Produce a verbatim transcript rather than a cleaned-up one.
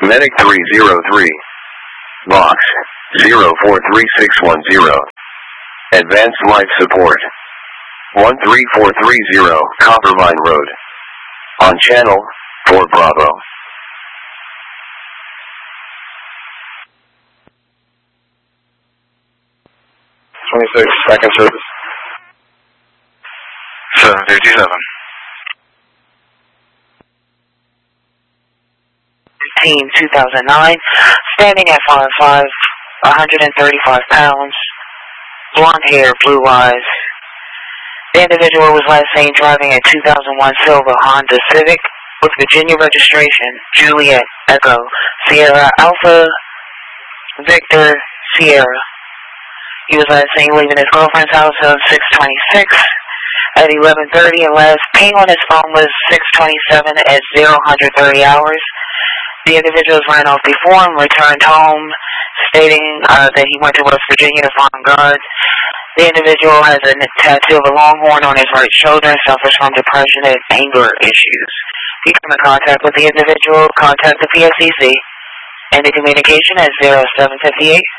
Medic three zero three. Box zero four three six one zero. Advanced Life Support. one three four three zero, Coppermine Road. On channel, four Bravo. twenty-six, second service. seven fifty-seven. fifteen, two thousand nine, standing at five five, one hundred thirty-five pounds, blonde hair, blue eyes. The individual was last seen driving a two thousand one silver Honda Civic with Virginia registration, Juliet, Echo, Sierra, Alpha, Victor, Sierra. He was last seen leaving his girlfriend's house on six twenty-six at eleven thirty, and last ping on his phone was six twenty-seven at zero thirty hours. The individuals ran off before him, returned home, stating uh, that he went to West Virginia to find God. The individual has a tattoo of a longhorn on his right shoulder and suffers from depression and anger issues. If you come in contact with the individual, contact the P S E C. Ending communication at zero seven fifty-eight.